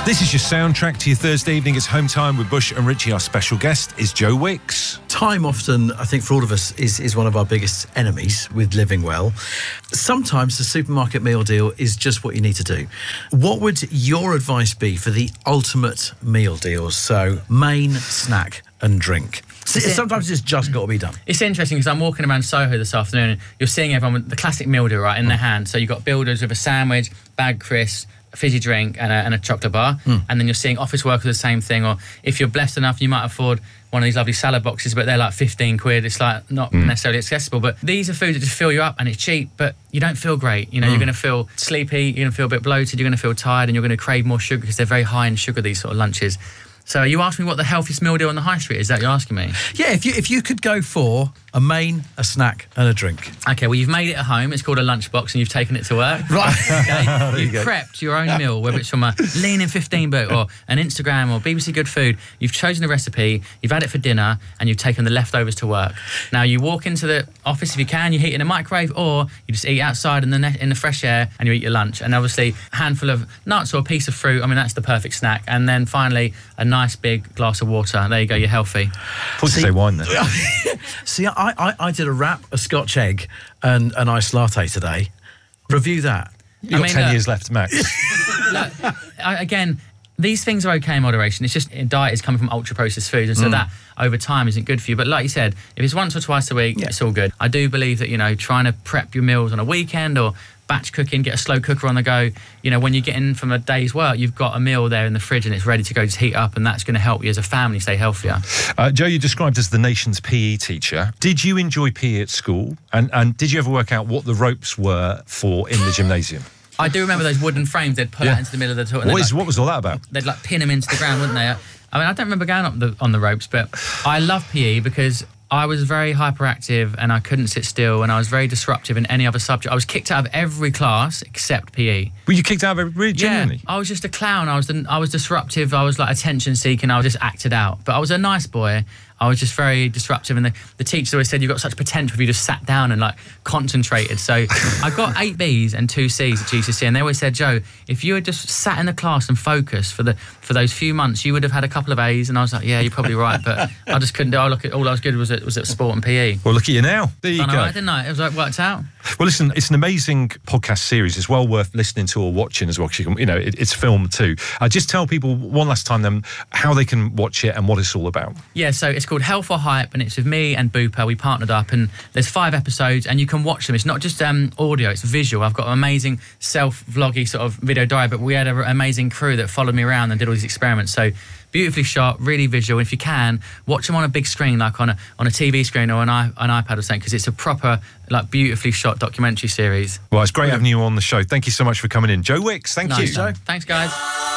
This is your soundtrack to your Thursday evening. It's Home Time with Bush and Richie. Our special guest is Joe Wicks. Time often, I think, for all of us, is one of our biggest enemies with living well. Sometimes the supermarket meal deal is just what you need to do. What would your advice be for the ultimate meal deals? So, main, snack and drink. Sometimes it's just got to be done. It's interesting because I'm walking around Soho this afternoon and you're seeing everyone with the classic meal deal, right, in their hand. So you've got builders with a sandwich, bag crisps, a fizzy drink and a chocolate bar. And then you're seeing office workers the same thing. Or if you're blessed enough, you might afford one of these lovely salad boxes, but they're like 15 quid. It's like not necessarily accessible. But these are foods that just fill you up and it's cheap, but you don't feel great. You know, you're going to feel sleepy, you're going to feel a bit bloated, you're going to feel tired, and you're going to crave more sugar because they're very high in sugar, these sort of lunches. So you asked me what the healthiest meal deal on the high street is. That you're asking me? Yeah, if you could go for a main, a snack and a drink. Okay, well, you've made it at home. It's called a lunchbox and you've taken it to work. Right. Okay? You've prepped your own meal, whether it's from a Lean in 15 book or an Instagram or BBC Good Food. You've chosen a recipe, you've had it for dinner, and you've taken the leftovers to work. Now, you walk into the office if you can, you heat it in a microwave, or you just eat outside in the fresh air and you eat your lunch. And obviously, a handful of nuts or a piece of fruit, I mean, that's the perfect snack. And then finally, a nice big glass of water. There you go, you're healthy. Thought you say wine then. See, I did a wrap, a Scotch egg and an iced latte today. Review that. You've got 10 years left, Max. Look, again, these things are okay in moderation. It's just diet is coming from ultra-processed foods, and so that over time isn't good for you. But like you said, if it's once or twice a week, it's all good. I do believe that, you know, trying to prep your meals on a weekend or batch cooking, get a slow cooker on the go, you know, when you get in from a day's work, you've got a meal there in the fridge and it's ready to go, just heat up, and that's going to help you as a family stay healthier. Joe, you're described as the nation's PE teacher. Did you enjoy PE at school? And did you ever work out what the ropes were for in the gymnasium? I do remember those wooden frames they'd pull out into the middle of the toilet. What was all that about? They'd like pin them into the ground, wouldn't they? I mean, I don't remember going up on the ropes, but I love PE because I was very hyperactive and I couldn't sit still, and I was very disruptive in any other subject. I was kicked out of every class except PE. Were you kicked out of every, really, genuinely? Yeah, I was just a clown. I was disruptive. I was like attention seeking. I just acted out. But I was a nice boy. I was just very disruptive, and the teachers always said, you've got such potential if you just sat down and like concentrated. So I got 8 Bs and 2 Cs at GCSE, and they always said, Joe, if you had just sat in the class and focused for those few months, you would have had a couple of A's. And I was like, yeah, you're probably right, but I just couldn't do it. All I was good was at sport and PE. Well, look at you now. There you go. Right, didn't I? It was like worked out. Well, listen, it's an amazing podcast series. It's well worth listening to or watching as well, because you can, you know, it's filmed too. Just tell people one last time then how they can watch it and what it's all about. Yeah, so it's called Health or Hype, and it's with me and Bupa. We partnered up, and there's 5 episodes, and you can watch them. It's not just audio, it's visual. I've got an amazing self-vloggy sort of video diary, but we had an amazing crew that followed me around and did all these experiments. So beautifully shot, really visual. If you can, watch them on a big screen, like on a TV screen or an iPad or something, because it's a proper, like, beautifully shot documentary series. Well, it's great having you on the show. Thank you so much for coming in. Joe Wicks, thank you. Joe. Thanks, guys.